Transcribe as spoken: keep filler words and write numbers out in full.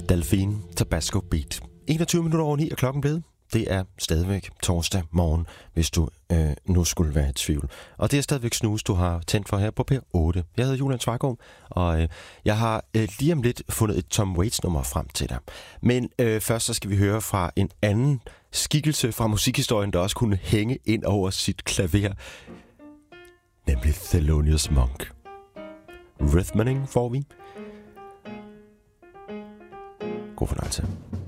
Delphine Tabasco Beat. enogtyve minutter over ni er klokken blevet. Det er stadigvæk torsdag morgen, hvis du øh, nu skulle være i tvivl. Og det er stadigvæk snus, du har tændt for her på P otte. Jeg hedder Julian Svargaard, og øh, jeg har øh, lige om lidt fundet et Tom Waits nummer frem til dig. Men øh, først så skal vi høre fra en anden skikkelse fra musikhistorien, der også kunne hænge ind over sit klaver, nemlig Thelonious Monk. Rhythmaning får vi. God fornøjelse.